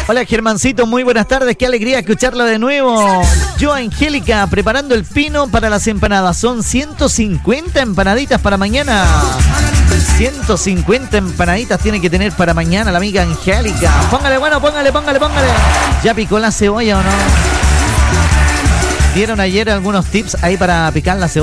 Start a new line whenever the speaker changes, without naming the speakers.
Hola Germancito, muy buenas tardes, qué alegría escucharlo de nuevo. Yo, Angélica, preparando el pino para las empanadas. Son 150 empanaditas para mañana. 150 empanaditas tiene que tener para mañana la amiga Angélica. Póngale, bueno, póngale. ¿Ya picó la cebolla o no? ¿Dieron ayer algunos tips ahí para picar la cebolla?